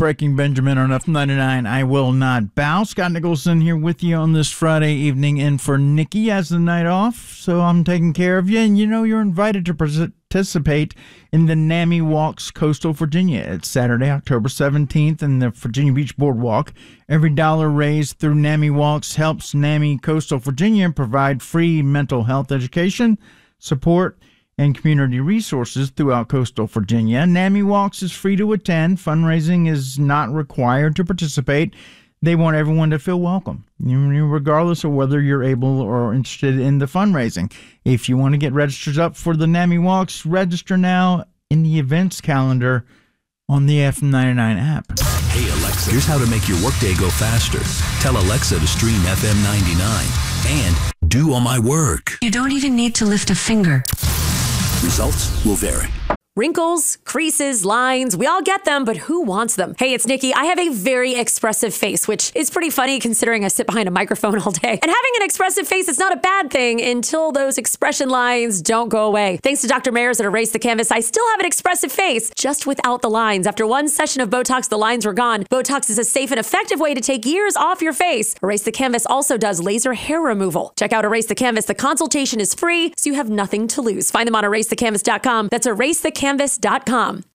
Breaking Benjamin on F99. I will not bow. Scott Nicholson here with you on this Friday evening, in for Nikki as the night off. So I'm taking care of you, and you're invited to participate in the NAMI Walks Coastal Virginia. It's Saturday, October 17th, in the Virginia Beach Boardwalk. Every dollar raised through NAMI Walks helps NAMI Coastal Virginia provide free mental health education, support, and community resources throughout coastal Virginia. NAMI Walks is free to attend. Fundraising is not required to participate. They want everyone to feel welcome, regardless of whether you're able or interested in the fundraising. If you want to get registered up for the NAMI Walks, register now in the events calendar on the F99 app. Hey Alexa, here's how to make your workday go faster. Tell Alexa to stream FM 99 and do all my work. You don't even need to lift a finger. Results will vary. Wrinkles, creases, lines, we all get them, but who wants them? Hey, it's Nikki. I have a very expressive face, which is pretty funny considering I sit behind a microphone all day. And having an expressive face is not a bad thing until those expression lines don't go away. Thanks to Dr. Mayers at Erase the Canvas, I still have an expressive face, just without the lines. After one session of Botox, the lines were gone. Botox is a safe and effective way to take years off your face. Erase the Canvas also does laser hair removal. Check out Erase the Canvas. The consultation is free, so you have nothing to lose. Find them on erasethecanvas.com. That's erasethecanvas.com.